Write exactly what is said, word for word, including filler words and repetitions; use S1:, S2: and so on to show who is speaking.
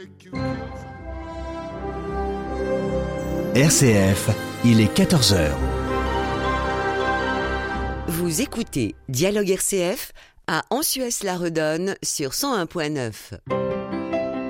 S1: R C F, il est quatorze heures.
S2: Vous écoutez Dialogue R C F à Ansuès-la-Redonne sur cent un point neuf.